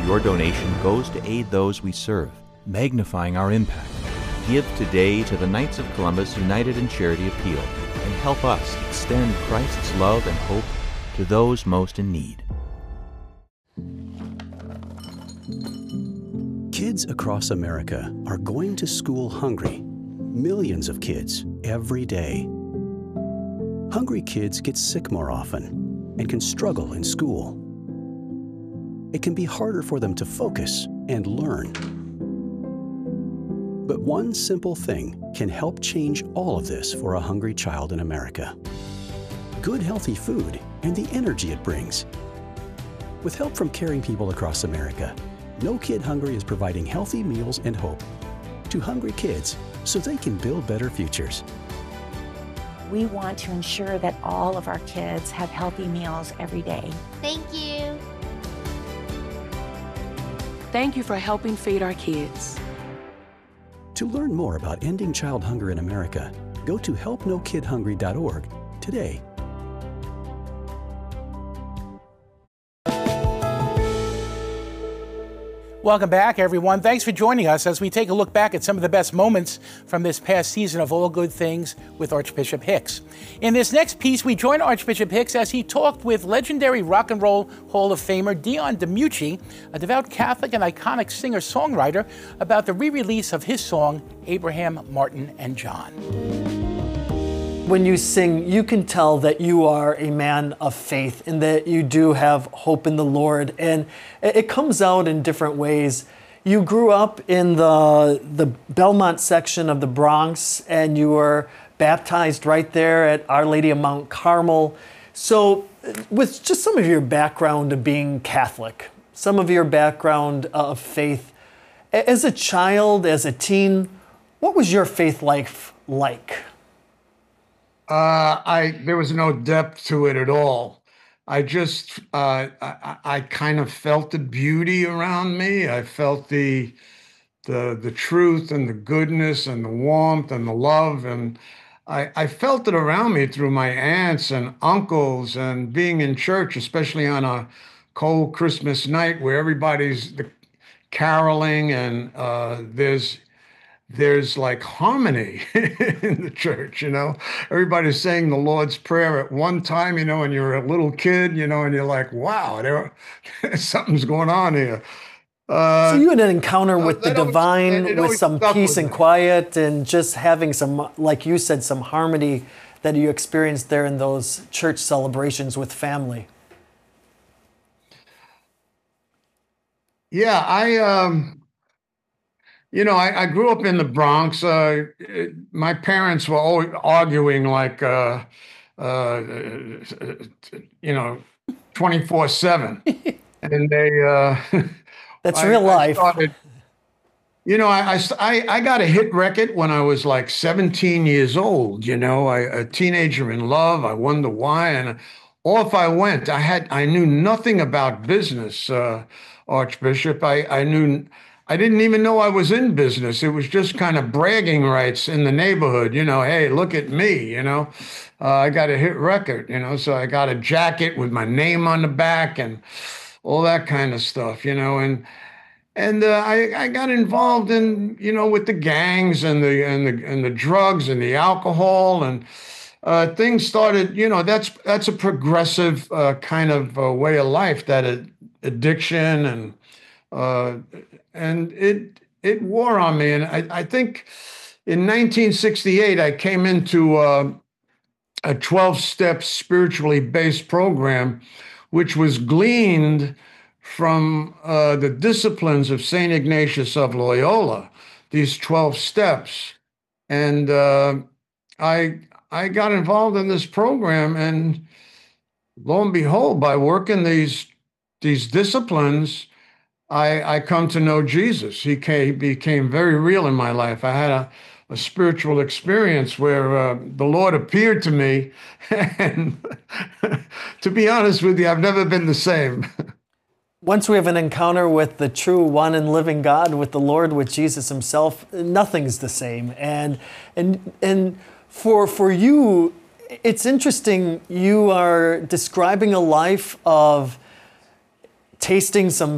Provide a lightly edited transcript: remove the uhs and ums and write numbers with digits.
Your donation goes to aid those we serve, magnifying our impact. Give today to the Knights of Columbus United in Charity Appeal and help us extend Christ's love and hope to those most in need. Kids across America are going to school hungry. Millions of kids every day. Hungry kids get sick more often and can struggle in school. It can be harder for them to focus and learn. But one simple thing can help change all of this for a hungry child in America. Good, healthy food and the energy it brings. With help from caring people across America, No Kid Hungry is providing healthy meals and hope to hungry kids so they can build better futures. We want to ensure that all of our kids have healthy meals every day. Thank you. Thank you for helping feed our kids. To learn more about ending child hunger in America, go to helpnokidhungry.org today. Welcome back, everyone. Thanks for joining us as we take a look back at some of the best moments from this past season of All Good Things with Archbishop Hicks. In this next piece, we join Archbishop Hicks as he talked with legendary Rock and Roll Hall of Famer Dion DiMucci, a devout Catholic and iconic singer-songwriter, about the re-release of his song, Abraham, Martin, and John. When you sing, you can tell that you are a man of faith and that you do have hope in the Lord. And it comes out in different ways. You grew up in the Belmont section of the Bronx, and you were baptized right there at Our Lady of Mount Carmel. So with just some of your background of being Catholic, some of your background of faith, as a child, as a teen, what was your faith life like? There was no depth to it at all. I just, I kind of felt the beauty around me. I felt the truth and the goodness and the warmth and the love. And I felt it around me through my aunts and uncles and being in church, especially on a cold Christmas night where everybody's caroling and there's like harmony in the church, you know. Everybody's saying the Lord's Prayer at one time, you know, and you're a little kid, you know, and you're like, wow, something's going on here. So you had an encounter with the divine, with some peace and quiet, and just having some, like you said, some harmony that you experienced there in those church celebrations with family. Yeah, I grew up in the Bronx. My parents were always arguing like, 24/7. And they... That's real life. I got a hit record when I was like 17 years old, you know, a teenager in love. I wonder why. And off I went. I knew nothing about business, Archbishop. I didn't even know I was in business. It was just kind of bragging rights in the neighborhood. You know, hey, look at me, you know. I got a hit record, you know, so I got a jacket with my name on the back and all that kind of stuff, you know. And I got involved in, you know, with the gangs and the drugs and the alcohol, and things started, you know, that's a progressive kind of way of life, that addiction, and it wore on me. And I think in 1968, I came into a 12-step spiritually based program, which was gleaned from the disciplines of St. Ignatius of Loyola, these 12 steps. And I got involved in this program, and lo and behold, by working these disciplines, I come to know Jesus. He became very real in my life. I had a spiritual experience where the Lord appeared to me, and to be honest with you, I've never been the same. Once we have an encounter with the true one and living God, with the Lord, with Jesus himself, nothing's the same. And for you, it's interesting. You are describing a life of tasting some